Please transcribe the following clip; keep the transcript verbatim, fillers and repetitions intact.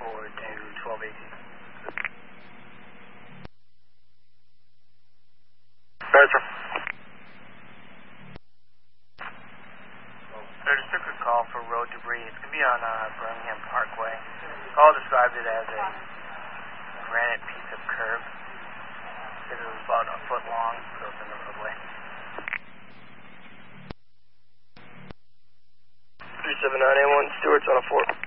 forward to twelve eighteen. Roger. I just took a call for road debris. It's going to be on uh, Birmingham Parkway. Call described it as a granite piece of curb. It was about a foot long, so it's in the roadway. three seven nine eight one, Stewart's on a four.